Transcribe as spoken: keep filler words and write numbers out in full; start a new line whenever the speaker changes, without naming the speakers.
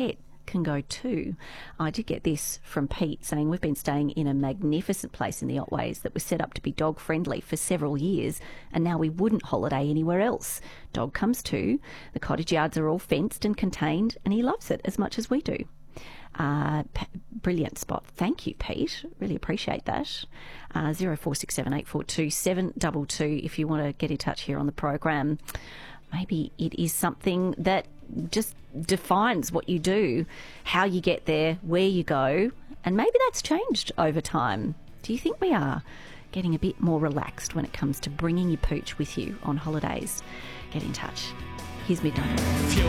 pet can go too. I did get this from Pete saying we've been staying in a magnificent place in the Otways that was set up to be dog friendly for several years, and now we wouldn't holiday anywhere else. Dog comes too. The cottage yards are all fenced and contained, and he loves it as much as we do. Uh, p- brilliant spot. Thank you, Pete. Really appreciate that. Uh, zero four six seven eight four two seven two two if you want to get in touch here on the program. Maybe it is something that just defines what you do, how you get there, where you go, and maybe that's changed over time. Do you think we are getting a bit more relaxed when it comes to bringing your pooch with you on holidays? Get in touch. Here's Midnight.